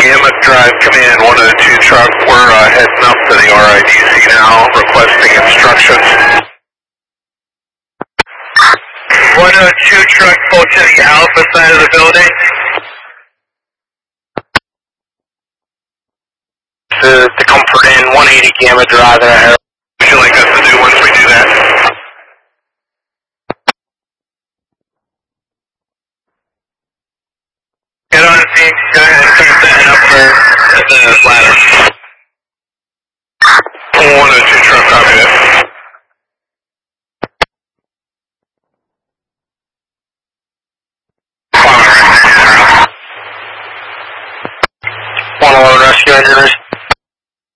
Gamma Drive Command 102 truck. We're heading up to the RIDC now, requesting instructions. 102 truck, pull to the alpha side of the building. To comfort in 180 Gamma Drive and a would you like us to do once we do that? Get on the team, go ahead and start setting up for the ladder. 102 truck, copy that. Rescue engineers.